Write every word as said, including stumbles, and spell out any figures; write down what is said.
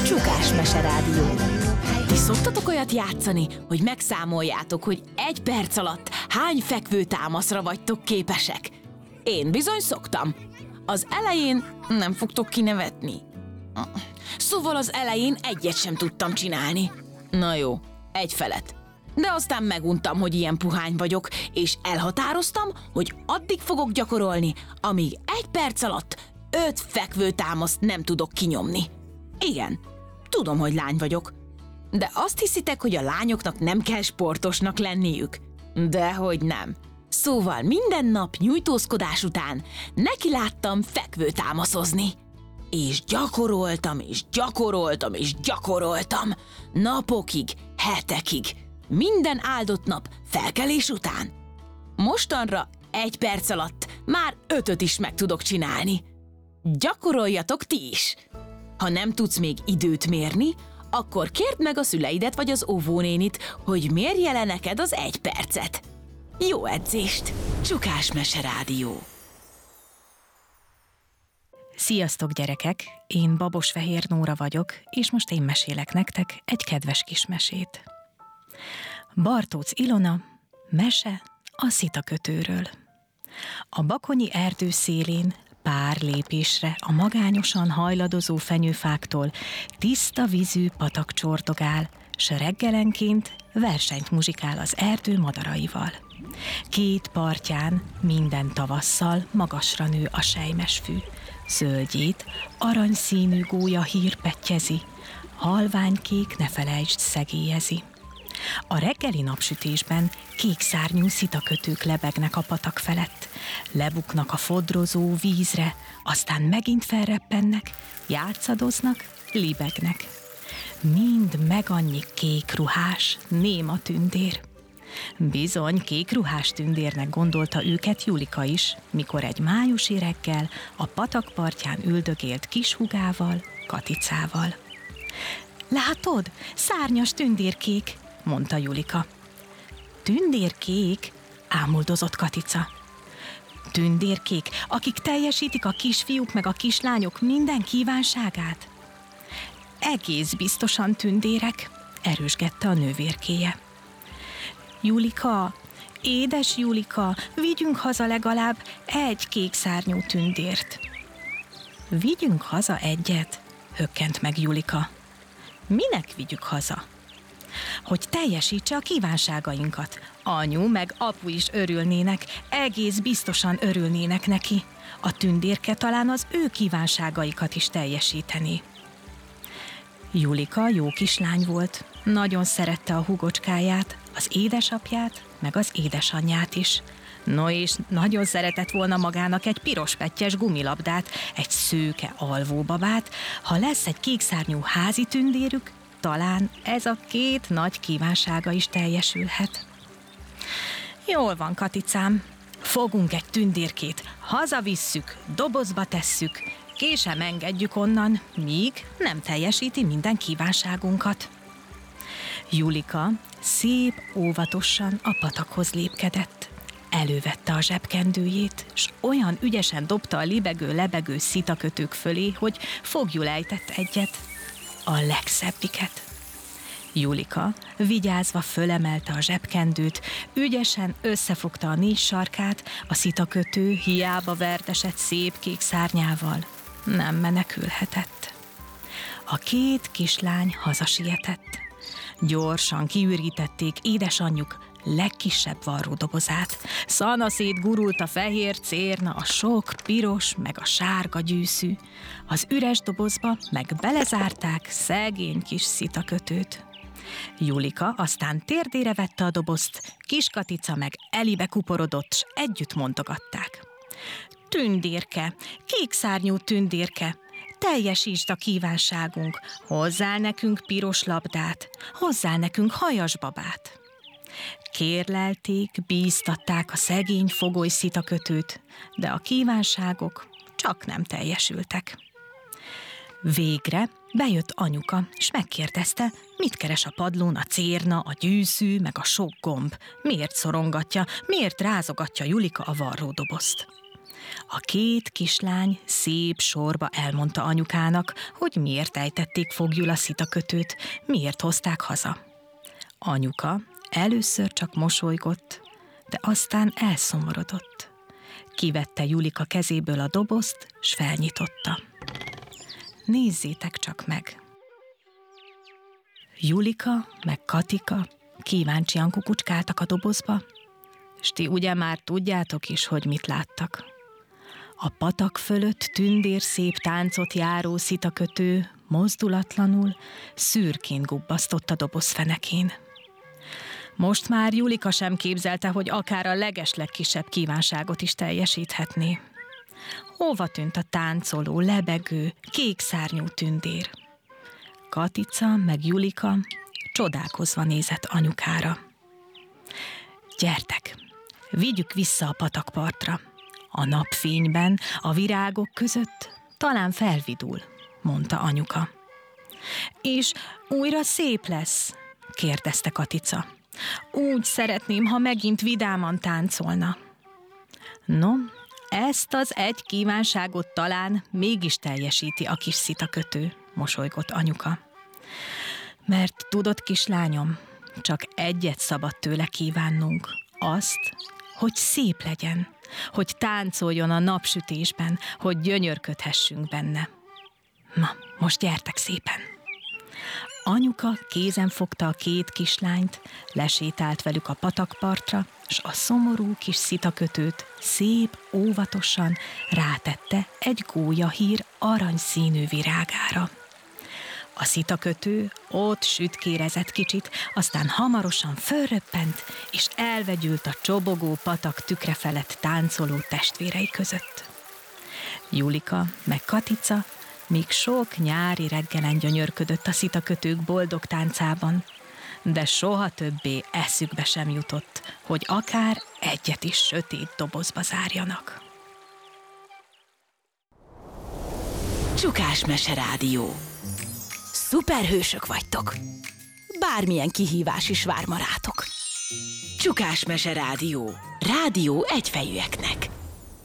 Csukás Meserádió. Ti szoktatok olyat játszani, hogy megszámoljátok, hogy egy perc alatt hány fekvő támaszra vagytok képesek? Én bizony szoktam. Az elején nem fogtok kinevetni. Szóval az elején egyet sem tudtam csinálni. Na jó, egy felet. De aztán meguntam, hogy ilyen puhány vagyok, és elhatároztam, hogy addig fogok gyakorolni, amíg egy perc alatt öt fekvő támaszt nem tudok kinyomni. Igen, tudom, hogy lány vagyok. De azt hiszitek, hogy a lányoknak nem kell sportosnak lenniük? Dehogy nem. Szóval minden nap nyújtózkodás után neki láttam fekvő támaszozni. És gyakoroltam, és gyakoroltam, és gyakoroltam. Napokig, hetekig. Minden áldott nap felkelés után. Mostanra egy perc alatt már ötöt is meg tudok csinálni. Gyakoroljatok ti is! Ha nem tudsz még időt mérni, akkor kérd meg a szüleidet vagy az óvónénit, hogy mérje le neked az egy percet. Jó edzést! Csukás Meserádió. Sziasztok gyerekek! Én Babos Fehér Nóra vagyok, és most én mesélek nektek egy kedves kis mesét. Bartócz Ilona, mese a szitakötőről. A bakonyi erdő szélén pár lépésre a magányosan hajladozó fenyőfáktól tiszta vízű patak csordogál, s reggelenként versenyt muzsikál az erdő madaraival. Két partján minden tavasszal magasra nő a selymesfű, zöldjét aranyszínű gólya hírpettyezi, halványkék ne felejtsd szegélyezi. A reggeli napsütésben kékszárnyú szitakötők lebegnek a patak felett, lebuknak a fodrozó vízre, aztán megint felreppennek, játszadoznak, libegnek. Mind meg annyi kék ruhás, néma tündér. Bizony kék ruhás tündérnek gondolta őket Julika is, mikor egy májusi reggel a patakpartján üldögélt kis hugával, Katicával. Látod, szárnyas tündérkék, mondta Julika. Tündérkék? Ámuldozott Katica. Tündérkék, akik teljesítik a kisfiúk meg a kislányok minden kívánságát? Egész biztosan tündérek, erősgette a nővérkéje. Julika, édes Julika, vigyünk haza legalább egy kékszárnyú tündért. Vigyünk haza egyet, hökkent meg Julika. Minek vigyük haza? Hogy teljesítse a kívánságainkat. Anyu meg apu is örülnének, egész biztosan örülnének neki. A tündérke talán az ő kívánságaikat is teljesíteni. Julika jó kislány volt, nagyon szerette a hugocskáját, az édesapját, meg az édesanyját is. No és nagyon szeretett volna magának egy pirospettyes gumilabdát, egy szőke alvóbabát, ha lesz egy kékszárnyú házi tündérük, talán ez a két nagy kívánsága is teljesülhet. Jól van, Katicám, fogunk egy tündérkét, hazavisszük, dobozba tesszük, ki sem engedjük onnan, míg nem teljesíti minden kívánságunkat. Julika szép óvatosan a patakhoz lépkedett. Elővette a zsebkendőjét, s olyan ügyesen dobta a libegő-lebegő szitakötők fölé, hogy foglyul ejtett egyet, a legszebbiket. Julika vigyázva fölemelte a zsebkendőt, ügyesen összefogta a négy sarkát, a szitakötő hiába verdesett szép kék szárnyával. Nem menekülhetett. A két kislány hazasietett. Gyorsan kiürítették édesanyjuk legkisebb varródobozát. Szanaszét gurult a fehér cérna, a sok piros meg a sárga gyűszű. Az üres dobozba meg belezárták szegény kis szitakötőt. Julika aztán térdére vette a dobozt, kis Katica meg elébe kuporodott, s együtt mondogatták. Tündérke, kékszárnyú tündérke, teljesítsd a kívánságunk, hozzál nekünk piros labdát, hozzál nekünk hajasbabát. Kérlelték, bíztatták a szegény fogoly szitakötőt, de a kívánságok csak nem teljesültek. Végre bejött anyuka, s megkérdezte, mit keres a padlón a cérna, a gyűszű, meg a sok gomb, miért szorongatja, miért rázogatja Julika a varródobozt. A két kislány szép sorba elmondta anyukának, hogy miért ejtették foglyul a szitakötőt, miért hozták haza. Anyuka először csak mosolygott, de aztán elszomorodott. Kivette Julika kezéből a dobozt, s felnyitotta. Nézzétek csak meg! Julika meg Katika kíváncsian kukucskáltak a dobozba, s ti ugye már tudjátok is, hogy mit láttak. A patak fölött tündérszép táncot járó szitakötő mozdulatlanul, szürkén gubbasztott a doboz fenekén. Most már Julika sem képzelte, hogy akár a legeslegkisebb kívánságot is teljesíthetné. Hova tűnt a táncoló, lebegő, kékszárnyú tündér? Katica meg Julika csodálkozva nézett anyukára. Gyertek, vigyük vissza a patakpartra. A napfényben, a virágok között talán felvidul, mondta anyuka. És újra szép lesz? Kérdezte Katica. Úgy szeretném, ha megint vidáman táncolna. No, ezt az egy kívánságot talán mégis teljesíti a kis szitakötő, mosolygott anyuka. Mert tudod, kislányom, csak egyet szabad tőle kívánnunk, azt, hogy szép legyen, hogy táncoljon a napsütésben, hogy gyönyörködhessünk benne. Na, most gyertek szépen! Anyuka kézen fogta a két kislányt, lesétált velük a patakpartra, s a szomorú kis szitakötőt szép, óvatosan rátette egy gólyahír aranyszínű virágára. A szitakötő ott sütkérezett kicsit, aztán hamarosan fölröppent, és elvegyült a csobogó patak tükre felett táncoló testvérei között. Julika meg Katica még sok nyári reggelen gyönyörködött a szitakötők boldog táncában, de soha többé eszükbe sem jutott, hogy akár egyet is sötét dobozba zárjanak. Csukás Mese Rádió. Szuperhősök vagytok. Bármilyen kihívás is vár ma rátok. Csukás Mese Rádió. Rádió egyfejűeknek.